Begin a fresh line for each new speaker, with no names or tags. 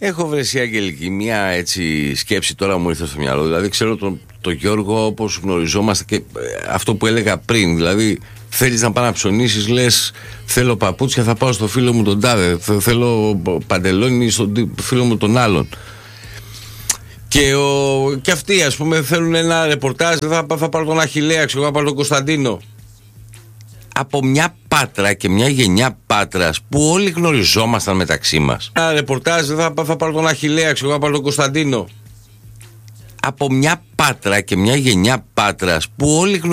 Έχω βρεσει, Αγγελική, μια έτσι σκέψη τώρα μου ήρθε στο μυαλό. Δηλαδή, ξέρω τον Γιώργο όπως γνωριζόμαστε και αυτό που έλεγα πριν. Δηλαδή, θέλεις να πάω να ψωνίσεις, λες θέλω παπούτσια, θα πάω στο φίλο μου τον τάδε. Θέλω παντελόνι στον φίλο μου τον άλλον. Και αυτοί, ας πούμε, θέλουν ένα ρεπορτάζ. Θα πάρω τον Αχιλλέα, ξέρω, θα πάρω τον Κωνσταντίνο. Από μια Πάτρα και μια γενιά Πάτρας που όλοι γνωριζόμασταν μεταξύ μας. Ένα ρεπορτάζ, θα πάρω τον Αχιλλέα, ξέρω, θα πάρω τον Κωνσταντίνο. Από μια Πάτρα και μια γενιά Πάτρας που όλοι γνωριζόμασταν.